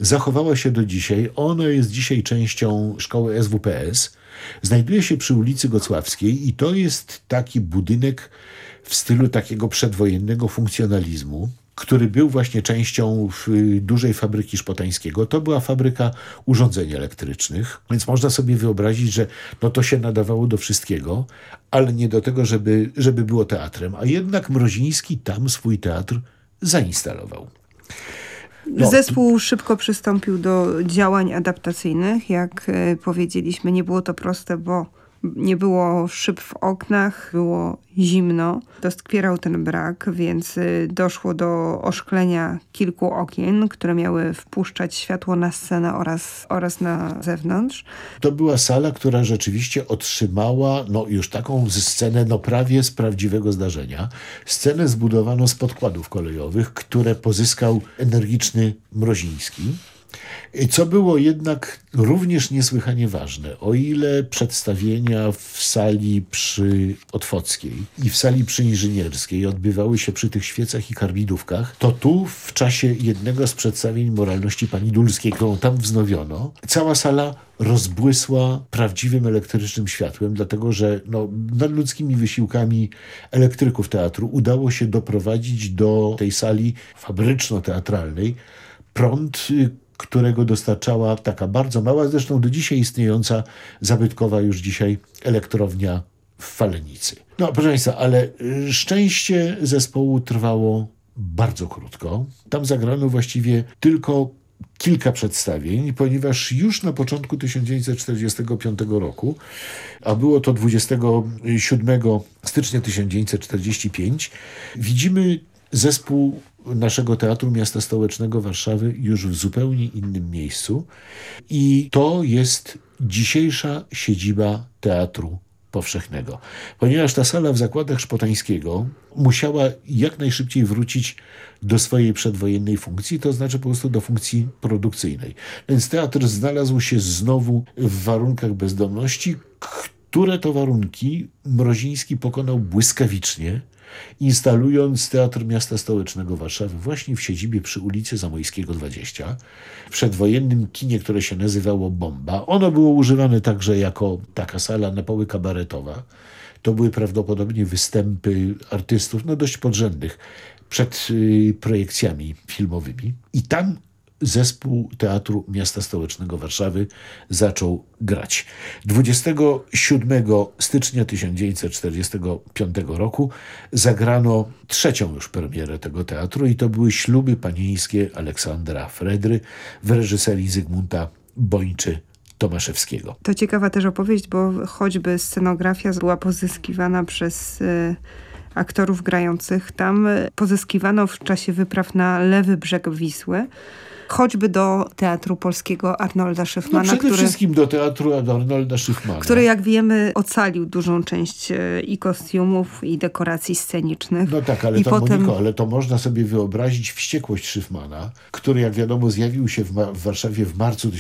zachowała się do dzisiaj. Ona jest dzisiaj częścią szkoły SWPS. Znajduje się przy ulicy Gocławskiej i to jest taki budynek w stylu takiego przedwojennego funkcjonalizmu, który był właśnie częścią dużej fabryki Szpotańskiego. To była fabryka urządzeń elektrycznych, więc można sobie wyobrazić, że to się nadawało do wszystkiego, ale nie do tego, żeby było teatrem. A jednak Mroziński tam swój teatr zainstalował. Zespół szybko przystąpił do działań adaptacyjnych. Jak powiedzieliśmy, nie było to proste, bo nie było szyb w oknach, było zimno. Doskwierał ten brak, więc doszło do oszklenia kilku okien, które miały wpuszczać światło na scenę oraz na zewnątrz. To była sala, która rzeczywiście otrzymała już taką scenę prawie z prawdziwego zdarzenia. Scenę zbudowano z podkładów kolejowych, które pozyskał energiczny Mroziński. Co było jednak również niesłychanie ważne, o ile przedstawienia w sali przy Otwockiej i w sali przy Inżynierskiej odbywały się przy tych świecach i karbidówkach, to tu w czasie jednego z przedstawień Moralności Pani Dulskiej, którą tam wznowiono, cała sala rozbłysła prawdziwym elektrycznym światłem, dlatego że nadludzkimi wysiłkami elektryków teatru udało się doprowadzić do tej sali fabryczno-teatralnej prąd, którego dostarczała taka bardzo mała, zresztą do dzisiaj istniejąca, zabytkowa już dzisiaj elektrownia w Falenicy. Proszę Państwa, ale szczęście zespołu trwało bardzo krótko. Tam zagrano właściwie tylko kilka przedstawień, ponieważ już na początku 1945 roku, a było to 27 stycznia 1945, widzimy zespół naszego Teatru Miasta Stołecznego Warszawy już w zupełnie innym miejscu i to jest dzisiejsza siedziba Teatru Powszechnego. Ponieważ ta sala w zakładach Szpotańskiego musiała jak najszybciej wrócić do swojej przedwojennej funkcji, to znaczy po prostu do funkcji produkcyjnej. Więc teatr znalazł się znowu w warunkach bezdomności, które to warunki Mroziński pokonał błyskawicznie, instalując Teatr Miasta Stołecznego Warszawy właśnie w siedzibie przy ulicy Zamojskiego 20, w przedwojennym kinie, które się nazywało Bomba. Ono było używane także jako taka sala na poły kabaretowa. To były prawdopodobnie występy artystów, dość podrzędnych, przed projekcjami filmowymi. I tam zespół Teatru Miasta Stołecznego Warszawy zaczął grać. 27 stycznia 1945 roku zagrano trzecią już premierę tego teatru i to były Śluby panieńskie Aleksandra Fredry w reżyserii Zygmunta Bończy-Tomaszewskiego. To ciekawa też opowieść, bo choćby scenografia była pozyskiwana przez aktorów grających tam. Pozyskiwano w czasie wypraw na lewy brzeg Wisły, choćby do Teatru Polskiego Arnolda Szyfmana. Przede wszystkim do Teatru Arnolda Szyfmana. Który, jak wiemy, ocalił dużą część i kostiumów, i dekoracji scenicznych. Tak, ale ale to można sobie wyobrazić wściekłość Szyfmana, który, jak wiadomo, zjawił się w Warszawie w marcu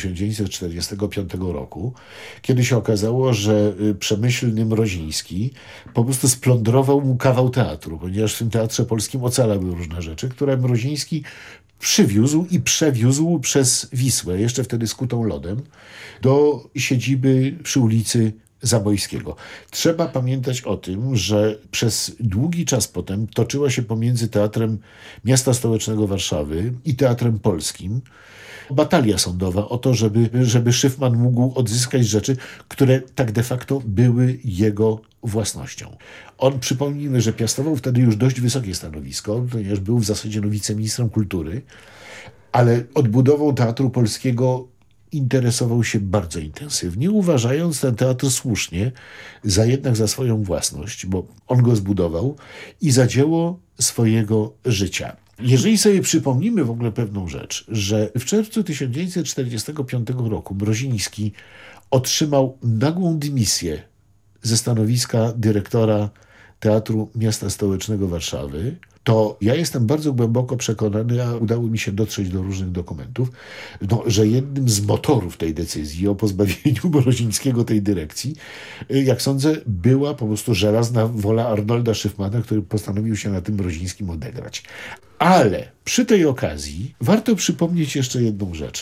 1945 roku, kiedy się okazało, że przemyślny Mroziński po prostu splądrował mu kawał teatru, ponieważ w tym Teatrze Polskim ocalały różne rzeczy, które Mroziński przywiózł i przewiózł przez Wisłę, jeszcze wtedy skutą lodem, do siedziby przy ulicy Zamojskiego. Trzeba pamiętać o tym, że przez długi czas potem toczyła się pomiędzy Teatrem Miasta Stołecznego Warszawy i Teatrem Polskim batalia sądowa o to, żeby Szyfman mógł odzyskać rzeczy, które tak de facto były jego własnością. On, przypomnijmy, że piastował wtedy już dość wysokie stanowisko, ponieważ był w zasadzie wiceministrem kultury, ale odbudową Teatru Polskiego interesował się bardzo intensywnie, uważając ten teatr słusznie jednak za swoją własność, bo on go zbudował i za dzieło swojego życia. Jeżeli sobie przypomnimy w ogóle pewną rzecz, że w czerwcu 1945 roku Mroziński otrzymał nagłą dymisję ze stanowiska dyrektora Teatru Miasta Stołecznego Warszawy, to ja jestem bardzo głęboko przekonany, a udało mi się dotrzeć do różnych dokumentów, że jednym z motorów tej decyzji o pozbawieniu Mrozińskiego tej dyrekcji, jak sądzę, była po prostu żelazna wola Arnolda Szyfmana, który postanowił się na tym Mrozińskim odegrać. Ale przy tej okazji warto przypomnieć jeszcze jedną rzecz.